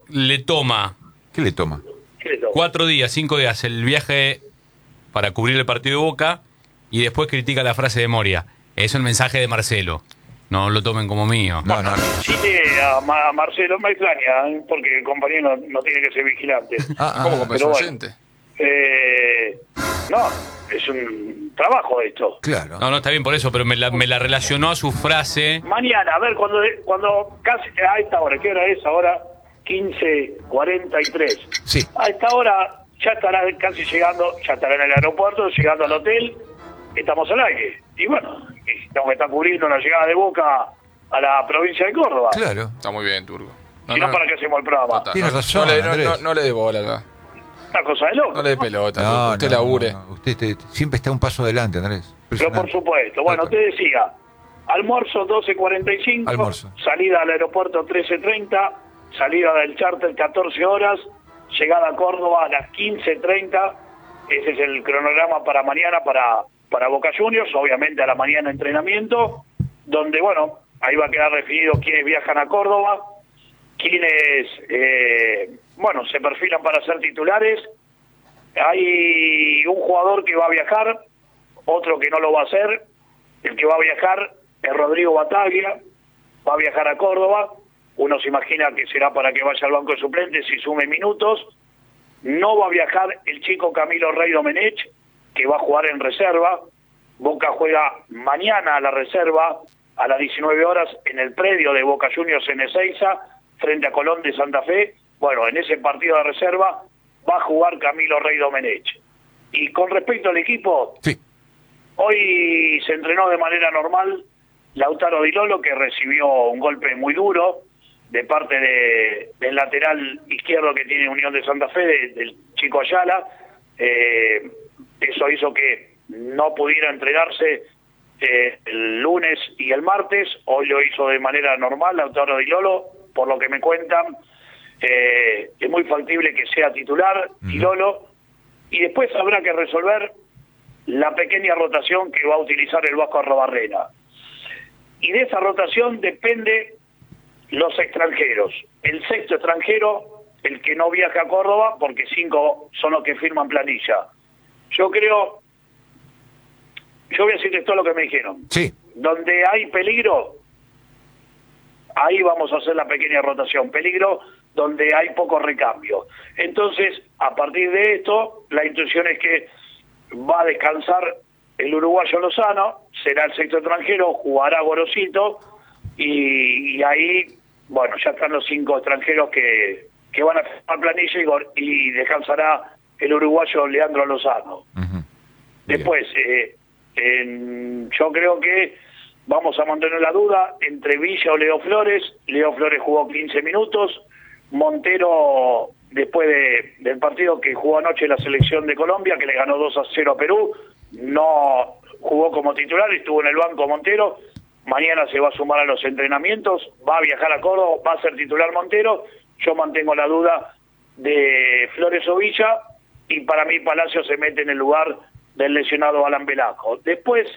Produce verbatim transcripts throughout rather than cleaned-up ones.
le toma... ¿Qué le toma? ¿Qué le toma? Cuatro días, cinco días el viaje para cubrir el partido de Boca y después critica la frase de Moria. Es un mensaje de Marcelo. No lo tomen como mío. No, no. Sí, a, Ma- a Marcelo me extraña, ¿eh? Porque el compañero no, no tiene que ser vigilante. Ah, ah, ¿Cómo pero compensó bueno. oyente? Eh, no, es un trabajo esto. claro. No, no, está bien por eso, pero me la, me la relacionó a su frase. Mañana, a ver, cuando cuando casi a esta hora, ¿qué hora es ahora? quince cuarenta y tres. Sí. A esta hora ya estará casi llegando, ya estará en el aeropuerto, llegando al hotel, estamos al aire. Y bueno, tengo que estar cubriendo la llegada de Boca a la provincia de Córdoba. Claro. Está muy bien, Turco. Si no, ¿para qué hacemos el programa? Total. Tienes No- razón, No le, no, Andrés. no- no le dé bola acá. Una cosa de loco. No le dé pelota. No, Turco. Usted no, labure. no, Usted te- siempre está un paso adelante, Andrés. Pero por Impresionante. supuesto. Bueno, te decía, almuerzo doce cuarenta y cinco, Almuerzo. salida al aeropuerto trece treinta, salida del charter catorce horas, llegada a Córdoba a las quince treinta. Ese es el cronograma para mañana para, para Boca Juniors, obviamente a la mañana entrenamiento, donde, bueno, ahí va a quedar definido quiénes viajan a Córdoba, quienes, eh, bueno, se perfilan para ser titulares. Hay un jugador que va a viajar, otro que no lo va a hacer. El que va a viajar es Rodrigo Bataglia, va a viajar a Córdoba. Uno se imagina que será para que vaya al banco de suplentes y sume minutos. No va a viajar el chico Camilo Rey Domenech, que va a jugar en reserva. Boca juega mañana a la reserva a las diecinueve horas en el predio de Boca Juniors en Ezeiza, frente a Colón de Santa Fe. Bueno, en ese partido de reserva va a jugar Camilo Rey Domenech. Y con respecto al equipo, Sí. hoy se entrenó de manera normal Lautaro Di Lolo, que recibió un golpe muy duro de parte de, del lateral izquierdo que tiene Unión de Santa Fe, de, del chico Ayala. Eh, eso hizo que no pudiera entrenarse eh, el lunes y el martes. Hoy lo hizo de manera normal Lautaro Di Lolo, por lo que me cuentan. Eh, es muy factible que sea titular Di Lolo, y después habrá que resolver la pequeña rotación que va a utilizar el Vasco Arrobarrena. Y de esa rotación depende los extranjeros. El sexto extranjero, el que no viaja a Córdoba, porque cinco son los que firman planilla. Yo creo, yo voy a decirles todo lo que me dijeron. Sí. Donde hay peligro, ahí vamos a hacer la pequeña rotación. Peligro donde hay poco recambio. Entonces, a partir de esto, la intuición es que va a descansar el uruguayo Lozano, será el sexto extranjero, jugará Gorosito, y, y ahí, bueno, ya están los cinco extranjeros que, que van a firmar planilla, y, Gor- y descansará el uruguayo Leandro Lozano. Ujú. Después, eh, en- yo creo que vamos a mantener la duda entre Villa o Leo Flores. Leo Flores jugó quince minutos. Montero, después de, del partido que jugó anoche la selección de Colombia, que le ganó dos a cero a Perú, no jugó como titular, estuvo en el banco Montero. Mañana se va a sumar a los entrenamientos, va a viajar a Córdoba, va a ser titular Montero. Yo mantengo la duda de Flores o Villa, y para mí Palacio se mete en el lugar del lesionado Alan Velasco. Después,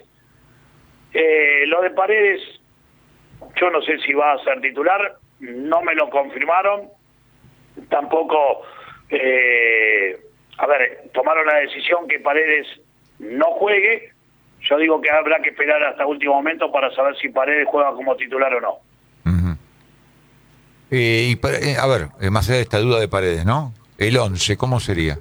eh, lo de Paredes, yo no sé si va a ser titular, no me lo confirmaron, tampoco, eh, a ver, tomaron la decisión que Paredes no juegue. Yo digo que habrá que esperar hasta último momento para saber si Paredes juega como titular o no. Ujú. Eh, y pa- eh, a ver, eh, más allá de esta duda de Paredes, ¿no? El once, ¿cómo sería?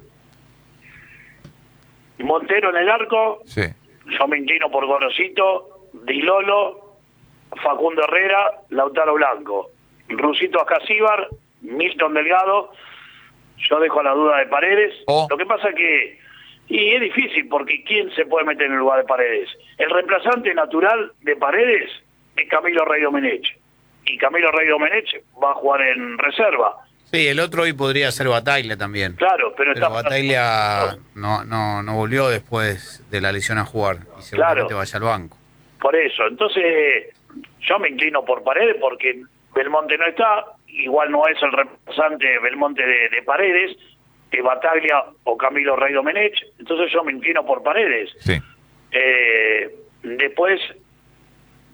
Montero en el arco, Sí. yo me inclino por Gorosito, Di Lolo, Facundo Herrera, Lautaro Blanco, Rusito Ascasíbar, Milton Delgado. Yo dejo la duda de Paredes. Oh. Lo que pasa que, y es difícil, porque ¿quién se puede meter en el lugar de Paredes? El reemplazante natural de Paredes es Camilo Rey Domenech, y Camilo Rey Domenech va a jugar en reserva. Sí, el otro hoy podría ser Bataglia también. Claro, pero, Pero está Bataglia no, no, no volvió después de la lesión a jugar y seguramente Claro. vaya al banco. Por eso, entonces yo me inclino por Paredes, porque Belmonte no está, igual no es el representante Belmonte de, de Paredes, que Bataglia o Camilo Rey Domenech, entonces yo me inclino por Paredes. Sí. Eh, después,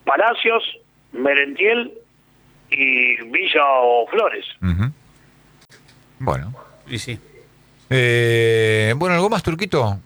Palacios, Merentiel y Villa o Flores. Ujú. Bueno. Y sí. Eh, bueno, ¿algo más, Turquito?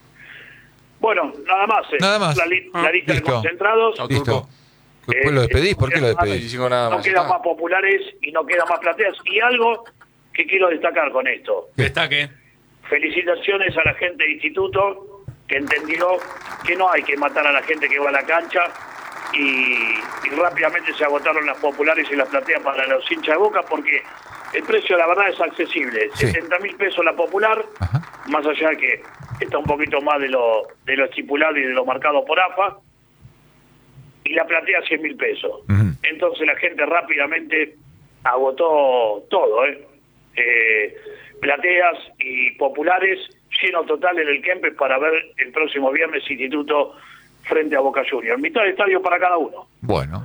Bueno, nada más. eh. Nada más. La, li- Ah, la lista listo. de concentrados. Chau, Listo. Turco. ¿Después lo despedís? ¿Por qué lo Y despedís? sigo nada No más. quedan está. más populares y no quedan más plateas. Y algo que quiero destacar con esto. Destaque. Felicitaciones a la gente de instituto que entendió que no hay que matar a la gente que va a la cancha y, y rápidamente se agotaron las populares y las plateas para los hinchas de Boca porque el precio la verdad es accesible. Sí. setenta mil pesos la popular, Ajá. más allá de que está un poquito más de lo, de lo estipulado y de lo marcado por A F A, y la platea cien mil pesos. Ujú. Entonces la gente rápidamente agotó todo, ¿eh? Eh, plateas y populares, lleno total en el Kempes para ver el próximo viernes Instituto frente a Boca Juniors. Mitad de estadio para cada uno. Bueno,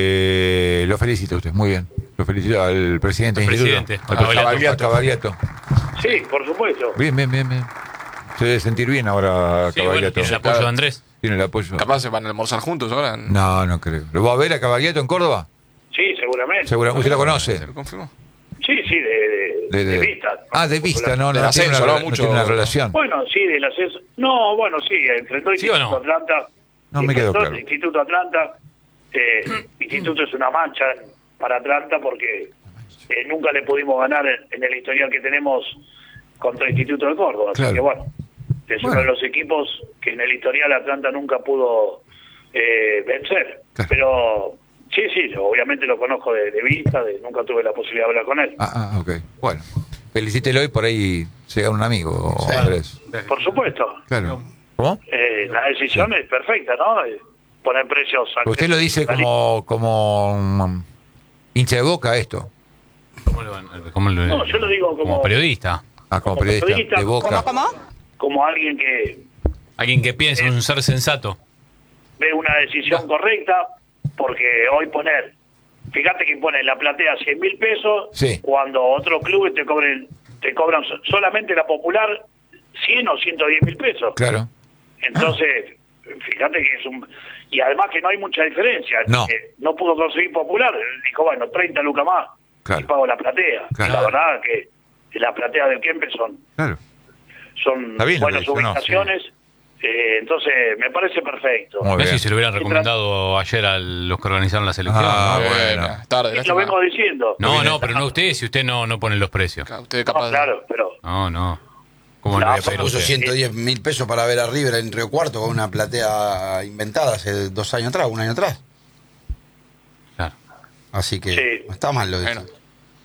eh, lo felicito a usted, muy bien. Lo felicito al presidente Al del instituto. presidente, Al a Cavaliato. Cavaliato. Cavaliato. Sí, por supuesto. Bien, bien, bien, bien. Se debe sentir bien ahora Sí, bueno, Cavaliato. tiene el apoyo de Andrés. Tiene el apoyo. Capaz se van a almorzar juntos ahora. No, no creo. ¿Lo va a ver a Cavaliato en Córdoba? Sí, seguramente. Seguramente. ¿Usted lo conoce? ¿Se lo confirmó? Sí, sí, de, de, De- de- de vista. Ah, de vista, no, Del no, tiene ascenso, una, ¿no? no Mucho- tiene una relación. Bueno, sí, del ascenso. No, bueno, sí, enfrentó ¿Sí o Instituto no? Atlanta. No me quedó Enfrentó claro. Instituto Atlanta. Eh, Instituto es una mancha para Atlanta porque eh, nunca le pudimos ganar en, en el historial que tenemos contra Instituto de Córdoba. Así Claro. que bueno, es Bueno. uno de los equipos que en el historial Atlanta nunca pudo eh, vencer. Claro. Pero sí, sí, yo obviamente lo conozco de, de vista, de, nunca tuve la posibilidad de hablar con él. Ah, ah, ok. Bueno, felicítelo y por ahí llega un amigo, Andrés. Por supuesto. Claro. ¿Cómo? Eh, la decisión es perfecta, ¿no? Eh, Poner precios. Usted lo dice como, como um, hincha de Boca esto. ¿Cómo lo, cómo lo- No, yo lo digo como- como periodista. Ah, como Como periodista periodista, de Boca. como alguien que Alguien que piensa, un ser sensato. ve una decisión correcta, porque hoy poner, fíjate que ponen la platea cien mil pesos, Sí. cuando otros clubes te cobren, te cobran so- solamente la popular cien o ciento diez mil pesos. Claro. Entonces, fíjate que es un... Y además que no hay mucha diferencia. No. Eh, no pudo conseguir popular, dijo, bueno, treinta lucas más Claro. y pago la platea. Claro. La verdad que las plateas del Kempes son, Claro. son Está bien lo buenas que dice, ¿no? ubicaciones. Eh, entonces, me parece perfecto. Muy No sé bien. si se lo hubieran recomendado ayer a los que organizaron la selección. Ah, ¿no? bueno. Tarde, Lo lástima. vengo diciendo. No, no, pero no usted, si usted no, no pone los precios. Claro, Usted No, capaz. claro, pero... No, no. ¿Cómo No, lo voy a pero pedir a Puso usted? ciento diez mil pesos para ver a River en Río Cuarto con una platea inventada hace dos años atrás, un año atrás. Claro. Así que Sí. no está mal lo de Bueno. eso.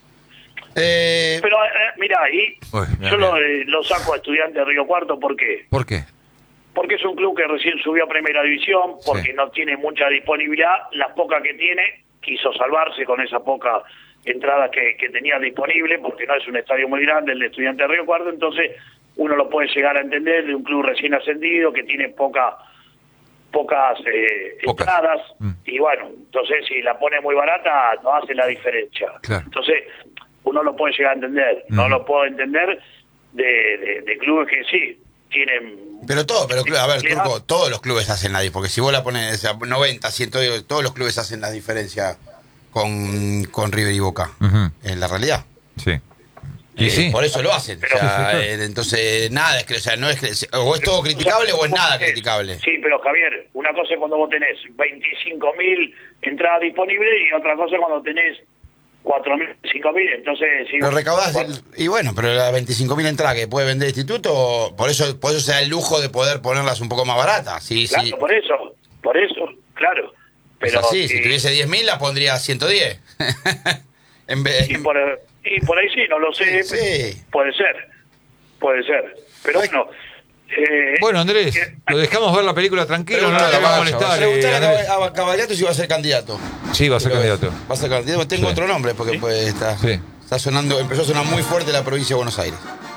Eh, Pero, eh, mira, ahí Uy, bien, yo lo, bien. eh, lo saco a Estudiantes de Río Cuarto, ¿por qué? ¿Por qué? Porque es un club que recién subió a Primera División, porque Sí. no tiene mucha disponibilidad, la poca que tiene, quiso salvarse con esa poca entrada que, que tenía disponible, porque no es un estadio muy grande el de Estudiantes de Río Cuarto, entonces uno lo puede llegar a entender de un club recién ascendido que tiene poca pocas eh, Pocas. entradas, Mm. y bueno, entonces si la pone muy barata no hace la diferencia. Claro. Entonces uno lo puede llegar a entender, no Mm. lo puedo entender de, de, de clubes que sí tienen... pero todo, pero a ver, disponibilidad. Turco, todos los clubes hacen la diferencia. Porque si vos la pones a noventa, ciento, todos los clubes hacen la diferencia con, con River y Boca. Ujú. En la realidad. Sí. Y Eh, sí. Por eso lo hacen. Pero- o sea, Sí, sí, claro. eh, entonces, nada, es que, o sea, no es que, o es todo criticable o es nada criticable. Sí, pero Javier, una cosa es cuando vos tenés veinticinco mil entradas disponibles y otra cosa es cuando tenés cuatro mil, cinco mil, entonces... Si Pero vos- recaudás, el- y bueno, pero las veinticinco mil entradas que puede vender el instituto, por eso por eso se da el lujo de poder ponerlas un poco más baratas. Sí, Claro, sí. por eso, por eso, claro. Pero Es así, si, si tuviese diez mil, la pondría a ciento diez. en vez, y, por, y por ahí sí, no lo sé, Sí, sí. puede ser, puede ser. Pero bueno... eh, Bueno, Andrés, eh, lo dejamos ver la película tranquilo, no Preguntale la vamos a a molestar. preguntale eh, a Andrés. Cab- a Cavaliato si va a ser candidato. Sí, va a ser Pero candidato. Va a ser candidato. Tengo Sí. otro nombre porque pues, está, Sí. está sonando, empezó a sonar muy fuerte la provincia de Buenos Aires.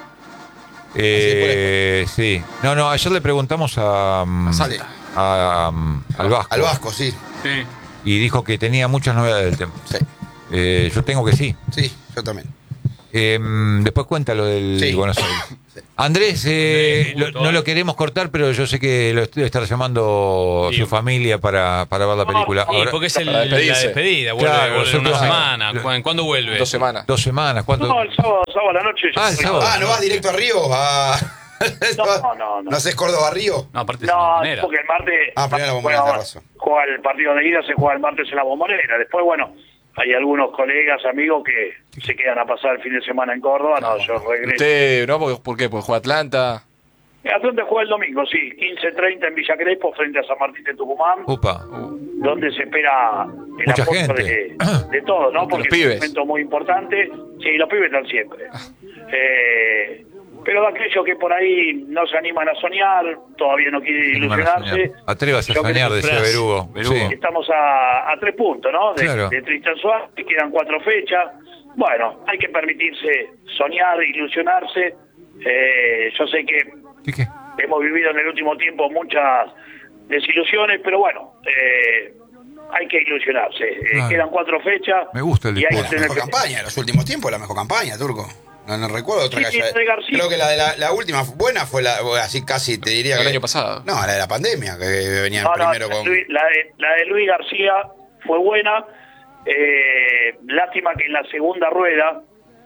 Eh, sí. No, no, ayer le preguntamos a, mm, Salta. a, mm, al Vasco. Al Vasco, sí. Sí. Y dijo que tenía muchas novedades del tema. Sí, Eh, yo tengo que sí. sí, yo también. Eh, mm, después cuenta lo del Sí. Buenos Aires. Andrés, eh, Andrés, lo- no lo queremos cortar, pero yo sé que lo estoy estar llamando Sí. su familia para, para ver la película. Sí, Ahora- porque es el- Para la despedirse. despedida, vuelve, Claro, vuelve en una nosotros- semana. ¿Cu- ¿Cuándo vuelve? Dos semanas. Dos semanas, ¿cuánto? No, el sábado, sábado a la noche. Ah, el yo- sábado. Ah, ¿no vas directo a Río? A... No, no, no. ¿No haces Córdoba a Río? No, aparte es la No, Bombonera. porque el martes Ah, primero la Bombonera, juega, tenés razón. juega el partido de ida, se juega el martes en la Bombonera. Después, bueno, hay algunos colegas, amigos que se quedan a pasar el fin de semana en Córdoba. No, yo regreso. Usted, ¿no? ¿Por, por qué? Porque juega Atlanta. Atlanta juega el domingo, sí, quince treinta en Villa Crespo frente a San Martín de Tucumán, Upa. donde se espera el Mucha apoyo gente. de, de todos, ¿no? Los Porque es pibes. un momento muy importante. Sí, los pibes están siempre. Eh, pero de aquellos que por ahí no se animan a soñar, todavía no quieren Animan a ilusionarse. soñar. Atrévase a yo creo soñar, que decía Berugo. Berugo. Sí. estamos a, a tres puntos, ¿no? De, Claro. de Tristan Suárez, quedan cuatro fechas. Bueno, hay que permitirse soñar, ilusionarse. Eh, yo sé que ¿Qué, qué? hemos vivido en el último tiempo muchas desilusiones, pero bueno, eh, hay que ilusionarse. Eh, Claro. Quedan cuatro fechas. Me gusta el y hay que La discurso. tener mejor que- campaña, los últimos tiempos, la mejor campaña, Turco. No, no recuerdo otra Sí, que sí, haya- de García. Creo que la de la, la última buena fue la, así casi te diría El que- año pasado. No, la de la pandemia, que venía No, no, primero con... Luis- la, de, la de Luis García fue buena. Eh, lástima que en la segunda rueda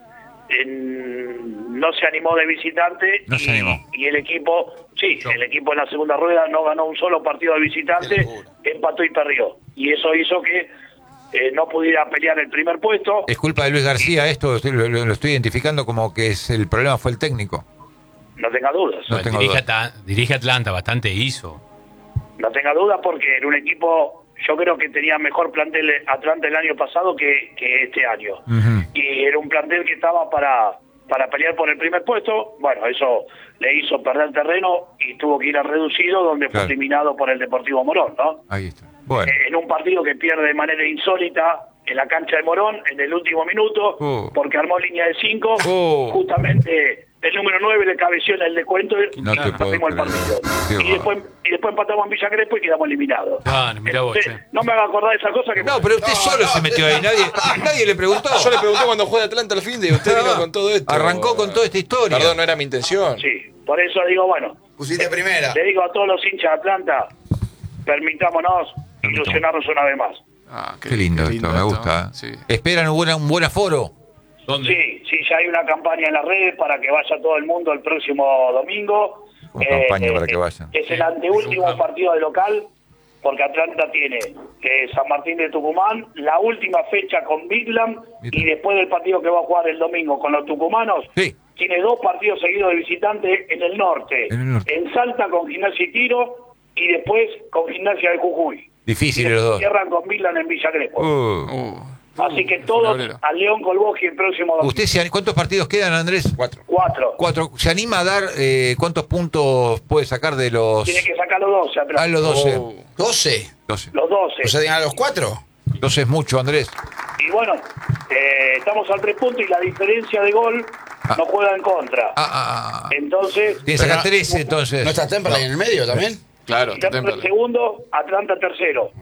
en- no se animó de visitante. No y, se animó. y el equipo, sí, el equipo en la segunda rueda no ganó un solo partido de Qué visitante, locura. empató y perdió. Y eso hizo que eh, no pudiera pelear el primer puesto. Es culpa de Luis García esto, estoy- lo, lo- lo estoy identificando como que es el problema fue el técnico. No tenga dudas. No tengo dirige, duda. Ata- dirige Atlanta, bastante hizo. No tenga dudas porque en un equipo, yo creo que tenía mejor plantel Atlanta el año pasado que, que este año. Ujú. Y era un plantel que estaba para, para pelear por el primer puesto. Bueno, eso le hizo perder terreno y tuvo que ir a reducido, donde Claro. fue eliminado por el Deportivo Morón, ¿no? Ahí está. Bueno, Eh, en un partido que pierde de manera insólita en la cancha de Morón en el último minuto, Oh. porque armó línea de cinco, Oh. justamente el número nueve le cabeció en el descuento y No te puedo perdimos el creer. partido. Qué Y bárbaro. después, y después empatamos en Villa Crespo y quedamos eliminados. Ah, mirá vos, Entonces, che. no me haga acordar de esa cosa que... no, pero usted No, solo no, se metió ahí, nadie, nadie le preguntó. Yo le pregunté cuando juega Atlanta al fin de usted vino con todo esto. Arrancó con toda esta historia. Perdón, no era mi intención. Sí, por eso digo, bueno, Pusiste primera. le digo a todos los hinchas de Atlanta, permitámonos ilusionarnos una vez más. Ah, Qué lindo, esto, me gusta. ¿eh? Sí. ¿Esperan un buen, un buen aforo? ¿Dónde? Sí, sí, ya hay una campaña en las redes para que vaya todo el mundo el próximo domingo. Una campaña para que vayan. Es el anteúltimo partido de local, porque Atlanta tiene eh, San Martín de Tucumán, la última fecha con Midland, y después del partido que va a jugar el domingo con los tucumanos, Sí. tiene dos partidos seguidos de visitante en el norte. En el norte. En Salta con Gimnasia y Tiro, y después con Gimnasia de Jujuy. Difíciles Y los dos. cierran con Midland en Villa Crespo. Uh. Uh, Así que todos Febrero. al León Colboski el próximo domingo. ¿Usted se, ¿Cuántos partidos quedan, Andrés? Cuatro. Cuatro. Cuatro. ¿Se anima a dar eh, cuántos puntos puede sacar de los... Tiene que sacar los doce atrás. a los doce? oh. ¿doce? doce. Los doce. O sea, ¿tienen a los cuatro? doce es mucho, Andrés. Y bueno, eh, estamos al tres puntos y la diferencia de gol Ah. no juega en contra. Ah, ah, ah. Entonces, Tiene que sacar Pero no- trece, entonces. ¿No está Temperley en el medio también? Claro, León Temple. el segundo, Atlanta tercero.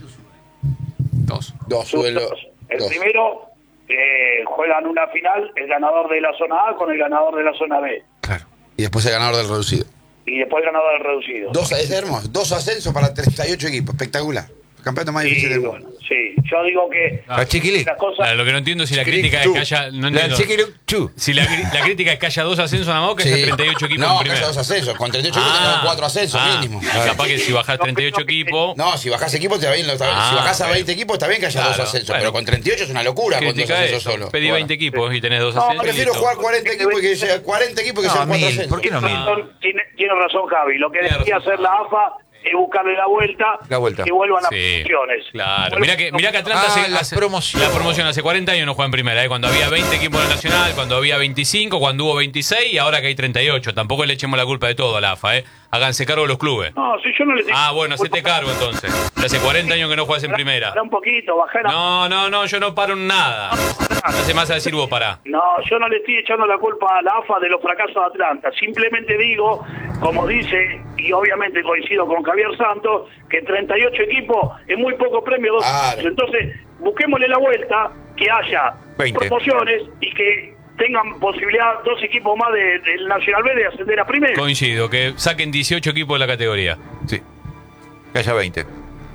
Dos. Dos, Sus sube los- dos. El dos. primero eh, juegan una final, el ganador de la zona A con el ganador de la zona B. Claro. Y después el ganador del reducido. Y después el ganador del reducido. Dos, es hermoso. Dos ascensos para treinta y ocho equipos. Espectacular. El campeonato más difícil Y del bueno, mundo. sí, yo digo que La chiquilí. las cosas... Claro, lo que no entiendo es si la crítica es que haya. No La entiendo. chiquilí. Chu. Si la, cri- la crítica es que haya dos ascensos nada más o que haya Sí. treinta y ocho equipos No, en que primera. haya dos ascensos. Con treinta y ocho equipos Ah. tenemos cuatro ascensos Ah, mínimo. Capaz que si bajás treinta y ocho equipos. No, si bajás equipos está bien. lo- Ah, si bajás a bueno. veinte equipos está bien que haya Claro, dos ascensos. bueno. Pero con treinta y ocho es una locura con dos Critica ascensos eso. solo. Pedí Bueno. veinte equipos y tenés dos No, ascensos. y Prefiero listo. jugar cuarenta equipos y que sea cuarenta equipos y que No, sean cuatro mil. ¿Por ascensos. qué no Tiene mil? razón- Tiene, tiene razón Javi, lo que Tiene debería razón. hacer la A F A es buscarle la vuelta, La vuelta. y vuelvan a Sí, posiciones. claro. Vuelvan Mirá que, mirá que Atlanta Ah, hace, la hace- promoción. la promoción hace cuarenta años no juega en primera, ¿eh? Cuando había veinte equipos en el Nacional, cuando había veinticinco, cuando hubo veintiséis y ahora que hay treinta y ocho. Tampoco le echemos la culpa de todo a la A F A, ¿eh? Háganse cargo de los clubes. No, si yo no le digo... Ah, bueno, hacete cargo entonces. Hace cuarenta años que no juegas en primera. Pará un poquito, bajar a... No, no, no, yo no paro en nada. No hace más a decir vos pará. No, yo no le estoy echando la culpa a la A F A de los fracasos de Atlanta. Simplemente digo, como dice, y obviamente coincido con Javier Santos, que treinta y ocho equipos es muy poco premio. Dos Claro. Entonces, busquémosle la vuelta, que haya veinte. promociones y que tengan posibilidad dos equipos más de- del Nacional B de ascender a primera. Coincido, que saquen dieciocho equipos de la categoría. Sí. Que haya veinte.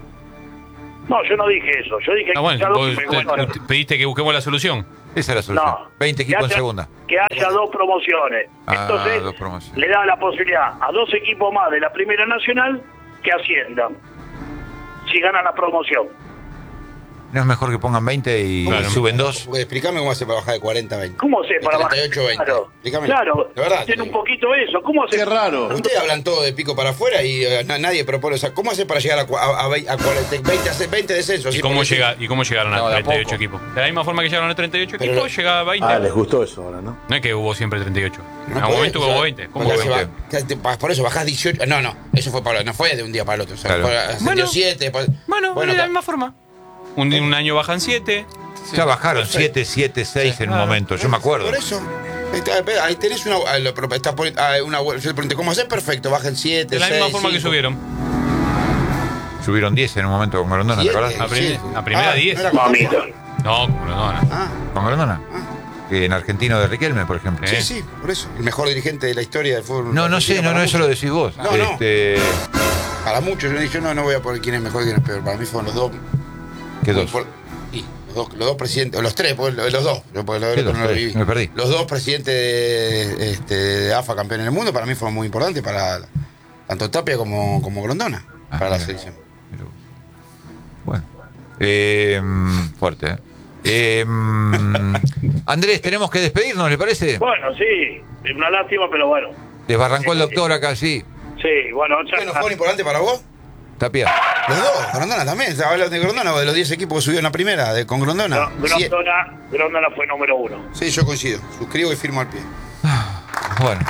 No, yo no dije eso. Yo dije Ah, que bueno, haya dos vos equipos te- menores. te- pediste que busquemos la solución. Esa es la solución. No. veinte equipos Que en haya- segunda. Que haya dos promociones. Ah, Entonces, dos promociones. le da la posibilidad a dos equipos más de la Primera Nacional que asciendan. Si ganan la promoción. ¿No es mejor que pongan veinte y Claro. suben dos? Porque explícame cómo hace para bajar de cuarenta a veinte. ¿Cómo hace para bajar? treinta y ocho a veinte. Claro, Explícamelo. claro. De verdad, Tiene te un digo. poquito eso. ¿Cómo hace? Qué raro. Ustedes hablan todo de pico para afuera y eh, na- nadie propone. O sea, ¿cómo hace para llegar a, cua- a, a vei- a cuarenta, veinte, hace veinte descensos? ¿Y así cómo, por decir? llega, ¿Y cómo llegaron a No, de a treinta y ocho poco. equipos? De la misma forma que llegaron a treinta y ocho Pero equipos, lo- llega a veinte. Ah, les gustó eso ahora, ¿no? No es que hubo siempre treinta y ocho. No en algún podés, momento o sea, hubo veinte. ¿Cómo porque hubo se veinte? va- que te- pa- por eso bajás dieciocho. No, no, eso fue para, no fue de un día para el otro. O sea, Claro. fue- ascendió Bueno. siete. después- Bueno, bueno, de la pa- misma forma. Un, un año bajan siete. Ya bajaron siete, siete, seis en un claro. momento, yo me acuerdo. Por eso. Está- Ahí tenés una. ah, lo- está poni- ah, una yo le pregunté, ¿cómo hacer? Perfecto, bajen siete. De la misma seis, forma que cinco. subieron. Subieron diez en un momento con Grondona, ¿te Siete, acordás? A prim- siete. a primera Ah, diez. no era como- Mamita. No, como no, no. Ah, Con Grondona. Que en Argentino de Riquelme, por ejemplo. Eh. sí, sí, por eso. El mejor dirigente de la historia del fútbol. No, no sé, argentino no, no, para eso lo muchos. decís vos. No, no. Este, Para muchos, yo dije, no, no voy a poner quién es mejor y quién es peor. Para mí fueron los dos. ¿Qué dos? Por- sí, los dos, los dos presidentes, o los tres, pues, los dos. Yo, porque lo- ¿Qué lo- dos? no lo Tres, viví. me perdí. Los dos presidentes de, este, de A F A campeón en el mundo, para mí fueron muy importantes para tanto Tapia como, como Grondona, Ah, para la mira. selección. Pero, bueno. Eh, fuerte, ¿eh? Eh, Andrés, tenemos que despedirnos, ¿le parece? Bueno, sí. Es una lástima, pero bueno. Desbarrancó el doctor acá, sí. Sí, bueno. Ya, ¿Qué no fueron importantes para vos? Tapia. Los dos, Grondona también. Estaba hablando de Grondona o de los diez equipos que subió en la primera, de, con Grondona. No, Sí, Grondona, Grondona fue número uno. sí, yo coincido. Suscribo y firmo al pie. Bueno,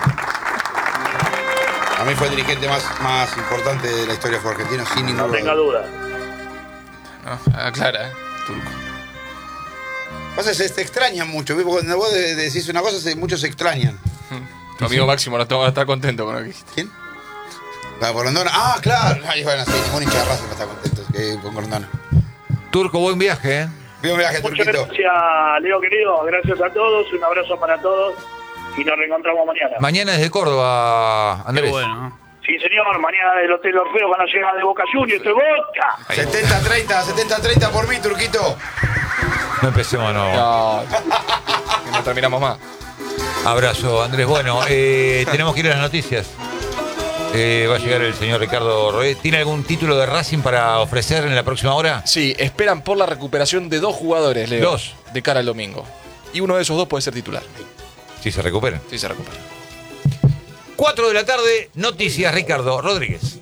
A mí fue el dirigente más, más importante de la historia del fútbol argentino, sin ningún No tenga duda. No, aclara, eh. Turco. Pasa que se te extrañan mucho. ¿Viste? Cuando vos de- decís una cosa, se- muchos se extrañan. Tu amigo Máximo no está, está contento con lo que dijiste. ¿Quién? La Grondona. Ah, claro. Ay, bueno, sí, ningún hincha de Racing va a estar contento que con Grondona. Turco, buen viaje, ¿eh? Bien viaje, Muchas Turquito. gracias, Leo querido. Gracias a todos. Un abrazo para todos. Y nos reencontramos mañana. Mañana desde Córdoba, Qué Andrés. bueno. Sí, señor. Mañana del Hotel Orfeo van a llegar de Boca Juniors. ¡Esto es Boca! setenta treinta, setenta treinta por mí, Turquito. No empecemos, no. No, que no terminamos más. Abrazo, Andrés. Bueno, eh, tenemos que ir a las noticias. Eh, va a llegar el señor Ricardo Roé. ¿Tiene algún título de Racing para ofrecer en la próxima hora? Sí, esperan por la recuperación de dos jugadores, Leo. Dos. De cara al domingo. Y uno de esos dos puede ser titular. Si se recuperan. Sí, se recupera. cuatro de la tarde, noticias, Ricardo Rodríguez.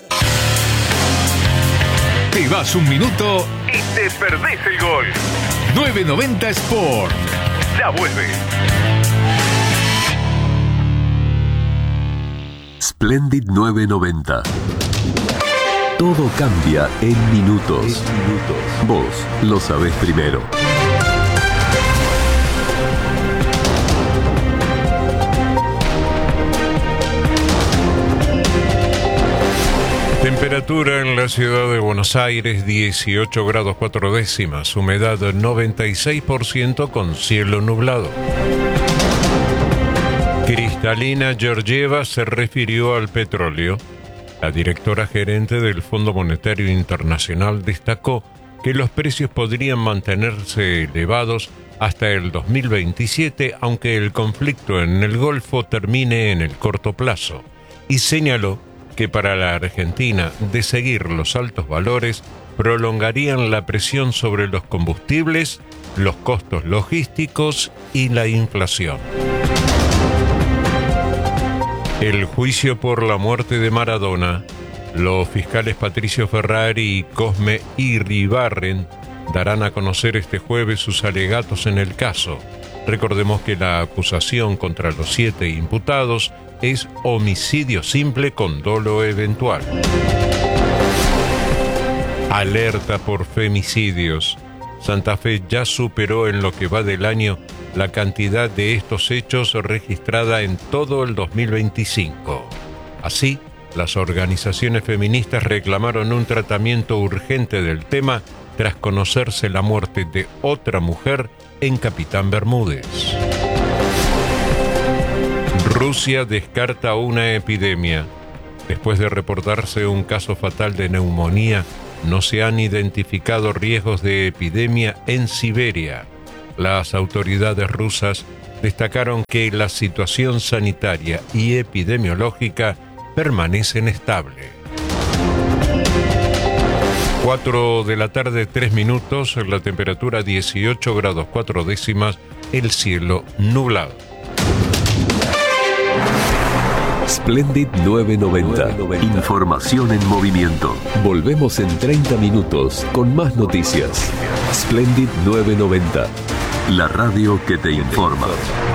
Te vas un minuto y te perdés el gol. novecientos noventa Sport. Ya vuelve. Splendid novecientos noventa. Todo cambia en minutos. Vos lo sabés primero. Temperatura en la ciudad de Buenos Aires, dieciocho grados cuatro décimas, humedad noventa y seis por ciento con cielo nublado. Cristalina Georgieva se refirió al petróleo. La directora gerente del Fondo Monetario Internacional destacó que los precios podrían mantenerse elevados hasta el dos mil veintisiete, aunque el conflicto en el Golfo termine en el corto plazo, y señaló que para la Argentina, de seguir los altos valores, prolongarían la presión sobre los combustibles, los costos logísticos y la inflación. El juicio por la muerte de Maradona, los fiscales Patricio Ferrari y Cosme Iribarren darán a conocer este jueves sus alegatos en el caso. Recordemos que la acusación contra los siete imputados es homicidio simple con dolo eventual. Alerta por femicidios. Santa Fe ya superó en lo que va del año la cantidad de estos hechos registrada en todo el dos mil veinticinco. Así, las organizaciones feministas reclamaron un tratamiento urgente del tema tras conocerse la muerte de otra mujer en Capitán Bermúdez. Rusia descarta una epidemia. Después de reportarse un caso fatal de neumonía, no se han identificado riesgos de epidemia en Siberia. Las autoridades rusas destacaron que la situación sanitaria y epidemiológica permanecen estable. cuatro de la tarde, tres minutos, la temperatura dieciocho grados cuatro décimas, el cielo nublado. Splendid novecientos noventa. Información en movimiento. Volvemos en treinta minutos con más noticias. Splendid novecientos noventa. La radio que te informa.